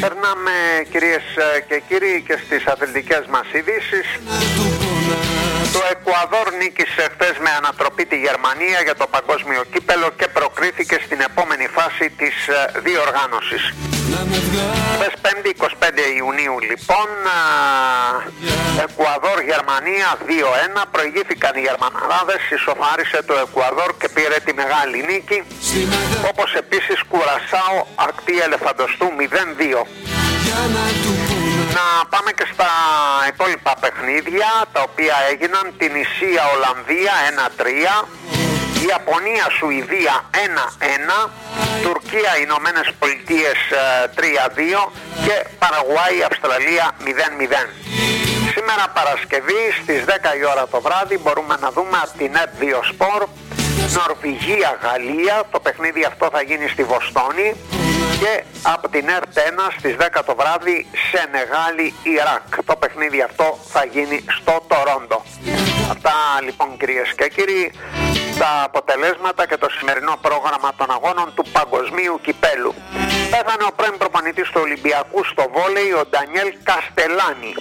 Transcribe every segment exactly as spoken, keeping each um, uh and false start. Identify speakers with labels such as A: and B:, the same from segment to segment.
A: Περνάμε, κυρίες και κύριοι, και στις αθλητικές μας ειδήσεις. Το Εκουαδόρ νίκησε χθες με ανατροπή τη Γερμανία για το παγκόσμιο κύπελο και προκρίθηκε στην επόμενη φάση της διοργάνωσης. Χθες πέμπτη εικοστή πέμπτη Ιουνίου λοιπόν, Εκουαδόρ-Γερμανία δύο ένα, προηγήθηκαν οι Γερμανάδες, ισοφάρισε το Εκουαδόρ και πήρε τη μεγάλη νίκη, όπως επίσης Κουρασάο ακτή Ελεφαντοστού μηδέν δύο. Να πάμε και στα υπόλοιπα παιχνίδια τα οποία έγιναν. Την Ισία Ολλανδία ένα τρία, Ιαπωνία Σουηδία ένα ένα, Τουρκία Ηνωμένες Πολιτείες τρία δύο και Παραγουάη Αυστραλία μηδέν μηδέν. Σήμερα Παρασκευή στις δέκα η ώρα το βράδυ μπορούμε να δούμε από την ΕΤ δύο Σπορ Νορβηγία Γαλλία. Το παιχνίδι αυτό θα γίνει στη Βοστόνη. Και από την ΕΡΤ ένα στις δέκα το βράδυ Σενεγάλη Ιράκ. Το παιχνίδι αυτό θα γίνει στο Τορόντο. Αυτά λοιπόν, κυρίες και κύριοι, τα αποτελέσματα και το σημερινό πρόγραμμα των αγώνων του παγκοσμίου κυπέλου. Πέθανε ο πρώην προπονητής του Ολυμπιακού στο βόλεϊ, ο Ντανιέλ Καστελάνη.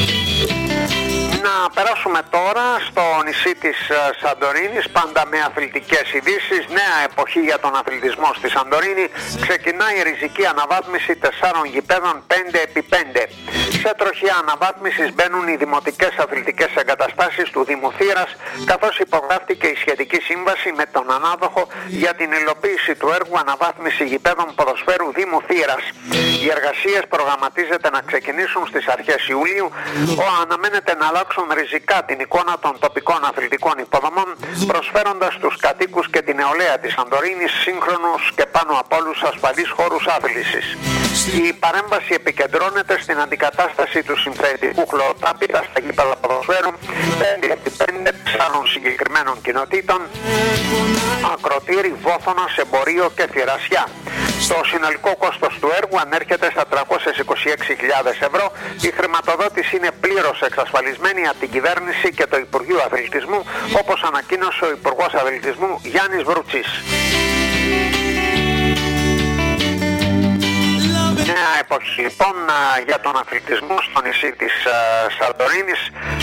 A: Να περάσουμε τώρα στο νησί της Σαντορίνης, πάντα με αθλητικές ειδήσεις. Νέα εποχή για τον αθλητισμό στη Σαντορίνη. Ξεκινάει η ριζική αναβάθμιση τεσσάρων γηπέδων πέντε επί πέντε. Σε τροχιά αναβάθμισης μπαίνουν οι δημοτικές αθλητικές εγκαταστάσεις του Δήμου Θήρας, καθώς υπογράφτηκε η σχετική σύμβαση με τον ανάδοχο για την υλοποίηση του έργου αναβάθμιση γηπέδων ποδοσφαίρου Δήμου Θήρας. Οι εργασίες προγραμματίζεται να ξεκινήσουν στις αρχές Ιουλίου. Ο αναμένεται να αλλάξουν ριζικά την εικόνα των τοπικών αθλητικών υποδομών, προσφέροντας στους κατοίκους και την νεολαία της Σαντορίνης σύγχρονους και πάνω απ' όλους ασφαλείς χώρους άθλησης. Η παρέμβαση επικεντρώνεται στην αντικατάσταση του συνθετικού χλωροτάπητα στα γήπεδα ποδοσφαίρου πέντε επί πέντε τεσσάρων συγκεκριμένων κοινοτήτων, ακροτήρι, βόθωνος, εμπορίο και θυρασιά. Το συνολικό κόστος του έργου ανέρχεται στα τριακόσιες είκοσι έξι χιλιάδες ευρώ. Η χρηματοδότηση είναι πλήρως εξασφαλισμένη από την κυβέρνηση και το Υπουργείο Αθλητισμού, όπως ανακοίνωσε ο Υπουργός Αθλητισμού Γιάννης Βρουτσής. Νέα εποχή λοιπόν για τον αθλητισμό στο νησί της Σαντορίνης.